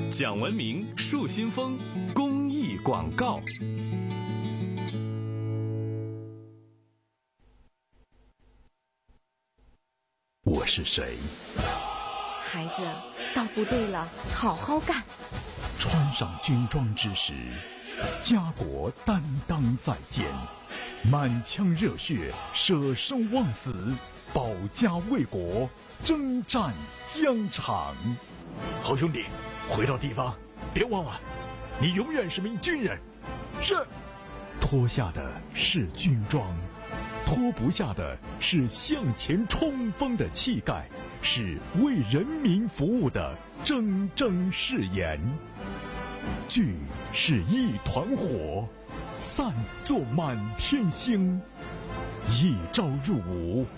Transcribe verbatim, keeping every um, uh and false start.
讲文明树新风公益广告。 我是谁？ 孩子，到部队了，好好干。 穿上军装之时，家国担当在肩，满腔热血，舍生忘死，保家卫国，征战疆场。好兄弟，回到地方，别忘了，你永远是名军人。是。脱下的是军装，脱不下的是向前冲锋的气概，是为人民服务的铮铮誓言。聚是一团火，散作满天星。一朝入伍，